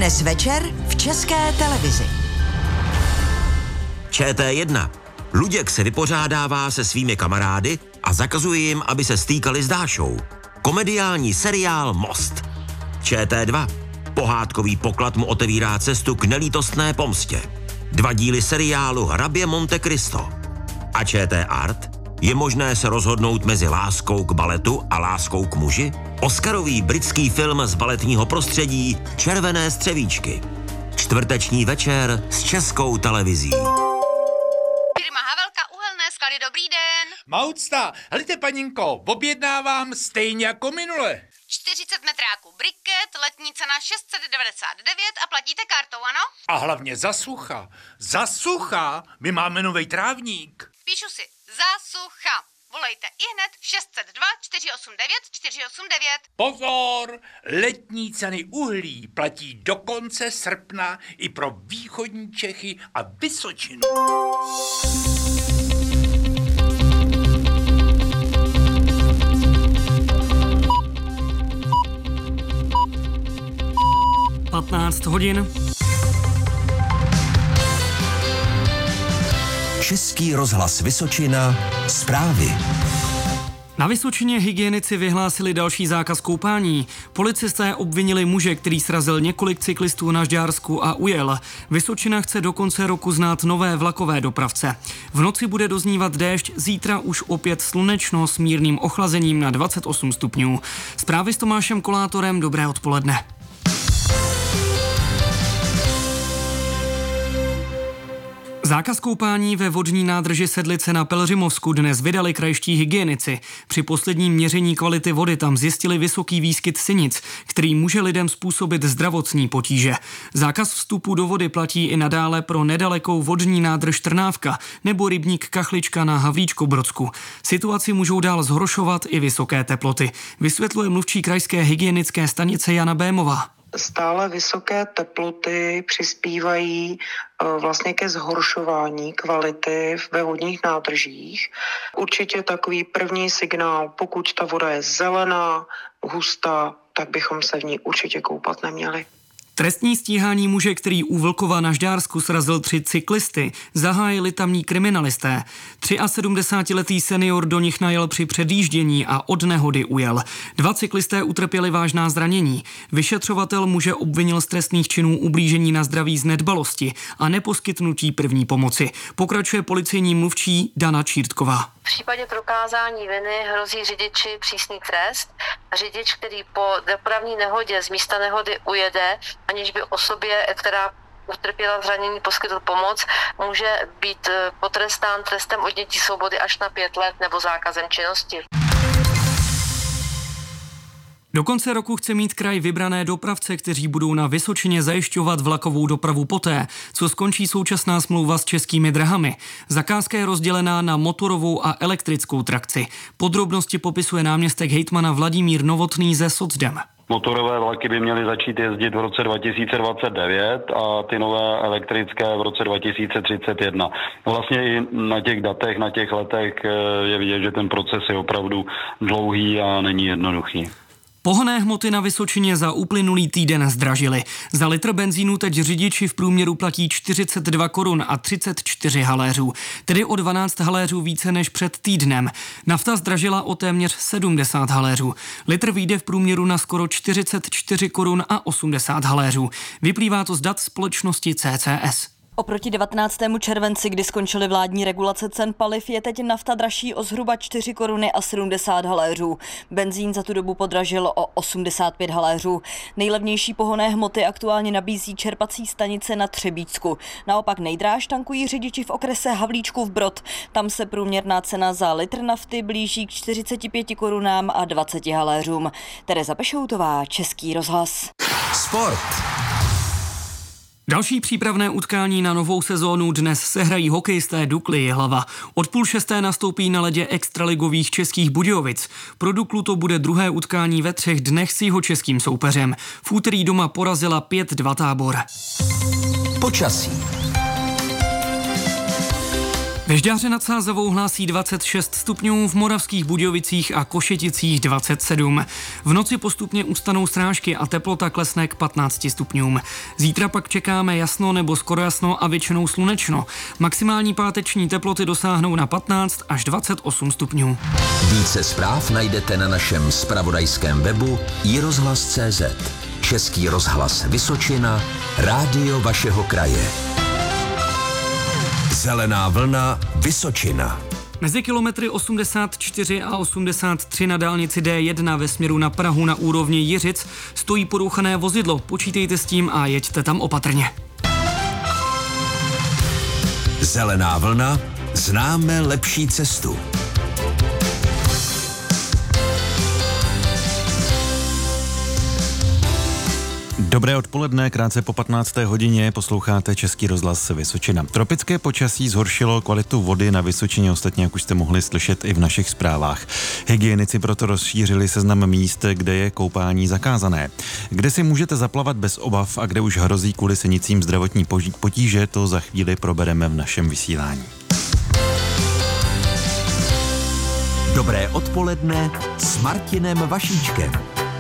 Dnes večer v České televizi. ČT1. Luděk se vypořádává se svými kamarády a zakazuje jim, aby se stýkali s Dášou. Komediální seriál Most. ČT2. Pohádkový poklad mu otevírá cestu k nelítostné pomstě. 2 díly seriálu Hrabě Monte Cristo. A ČT Art. Je možné se rozhodnout mezi láskou k baletu a láskou k muži? Oscarový britský film z baletního prostředí Červené střevíčky. Čtvrteční večer s Českou televizí. Firma Havelka Uhelné sklady, dobrý den. Maucta, helejte paninko, objednávám stejně jako minule. 40 metráků briket, letní cena 699 a platíte kartou, ano? A hlavně za sucha, my máme novej trávník. Píšu si, za sucha. Volejte ihned 602 489 489. Pozor, letní ceny uhlí platí do konce srpna i pro východní Čechy a Vysočinu. hodin. Český rozhlas Vysočina. Zprávy. Na Vysočině hygienici vyhlásili další zákaz koupání. Policisté obvinili muže, který srazil několik cyklistů na Žďársku a ujel. Vysočina chce do konce roku znát nové vlakové dopravce. V noci bude doznívat déšť, zítra už opět slunečno s mírným ochlazením na 28 stupňů. Zprávy s Tomášem Kolátorem, dobré odpoledne. Zákaz koupání ve vodní nádrži Sedlice na Pelhřimovsku dnes vydali krajští hygienici. Při posledním měření kvality vody tam zjistili vysoký výskyt sinic, který může lidem způsobit zdravotní potíže. Zákaz vstupu do vody platí i nadále pro nedalekou vodní nádrž Trnávka nebo rybník Kachlička na Havlíčkobrodsku. Situaci můžou dál zhoršovat i vysoké teploty, vysvětluje mluvčí krajské hygienické stanice Jana Bémová. Stále vysoké teploty přispívají vlastně ke zhoršování kvality ve vodních nádržích. Určitě takový první signál, pokud ta voda je zelená, hustá, tak bychom se v ní určitě koupat neměli. Trestní stíhání muže, který u Vlkova na Žďársku srazil 3 cyklisty, zahájili tamní kriminalisté. 73letý senior do nich najel při předjíždění a od nehody ujel. 2 cyklisté utrpěli vážná zranění. Vyšetřovatel muže obvinil z trestných činů ublížení na zdraví z nedbalosti a neposkytnutí první pomoci. Pokračuje policejní mluvčí Dana Čírtková. V případě prokázání viny hrozí řidiči přísný trest. Řidič, který po dopravní nehodě z místa nehody ujede, aniž by osobě, která utrpěla zranění, poskytl pomoc, může být potrestán trestem odnětí svobody až na 5 let nebo zákazem činnosti. Do konce roku chce mít kraj vybrané dopravce, kteří budou na Vysočině zajišťovat vlakovou dopravu poté, co skončí současná smlouva s Českými dráhami. Zakázka je rozdělená na motorovou a elektrickou trakci. Podrobnosti popisuje náměstek hejtmana Vladimír Novotný ze Socdem. Motorové vlaky by měly začít jezdit v roce 2029 a ty nové elektrické v roce 2031. Vlastně i na těch datech, na těch letech je vidět, že ten proces je opravdu dlouhý a není jednoduchý. Pohonné hmoty na Vysočině za uplynulý týden zdražily. Za litr benzínu teď řidiči v průměru platí 42 korun a 34 haléřů, tedy o 12 haléřů více než před týdnem. Nafta zdražila o téměř 70 haléřů. Litr vyjde v průměru na skoro 44 korun a 80 haléřů. Vyplývá to z dat společnosti CCS. Oproti 19. červenci, kdy skončily vládní regulace cen paliv, je teď nafta dražší o zhruba 4 koruny a 70 haléřů. Benzín za tu dobu podražil o 85 haléřů. Nejlevnější pohonné hmoty aktuálně nabízí čerpací stanice na Třebíčsku. Naopak nejdráž tankují řidiči v okrese Havlíčkův Brod. Tam se průměrná cena za litr nafty blíží k 45 korunám a 20 haléřům. Tereza Pešoutová, Český rozhlas. Sport. Další přípravné utkání na novou sezónu dnes sehrají hokejisté Dukly Jihlava. Od 5:30 nastoupí na ledě extraligových Českých Budějovic. Pro Duklu to bude druhé utkání ve 3 dnech s jihočeským soupeřem. V úterý doma porazila 5-2 Tábor. Počasí. Ve Žďáře nad Sázavou hlásí 26 stupňů, v Moravských Budějovicích a Košeticích 27. V noci postupně ustanou srážky a teplota klesne k 15 stupňům. Zítra pak čekáme jasno nebo skoro jasno a většinou slunečno. Maximální páteční teploty dosáhnou na 15 až 28 stupňů. Více zpráv najdete na našem zpravodajském webu iRozhlas.cz. Český rozhlas Vysočina, rádio vašeho kraje. Zelená vlna Vysočina. Mezi kilometry 84 a 83 na dálnici D1 ve směru na Prahu na úrovni Jiřic stojí porouchané vozidlo. Počítejte s tím a jeďte tam opatrně. Zelená vlna, známe lepší cestu. Dobré odpoledne, krátce po 15. hodině posloucháte Český rozhlas Vysočina. Tropické počasí zhoršilo kvalitu vody na Vysočině, ostatně jak už jste mohli slyšet i v našich zprávách. Hygienici proto rozšířili seznam míst, kde je koupání zakázané. Kde si můžete zaplavat bez obav a kde už hrozí kvůli sinicím zdravotní potíže, to za chvíli probereme v našem vysílání. Dobré odpoledne s Martinem Vašíčkem.